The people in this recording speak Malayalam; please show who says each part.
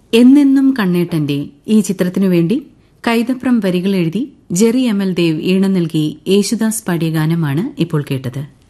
Speaker 1: എന്നെന്നും കണ്ണേട്ടന്റെ ഈ ചിത്രത്തിനുവേണ്ടി കൈതപ്രം വരികൾ എഴുതി ജെറി എം എൽ ദേവ് ഈണം നൽകി യേശുദാസ് പാടിയ ഗാനമാണ് ഇപ്പോൾ കേട്ടത്.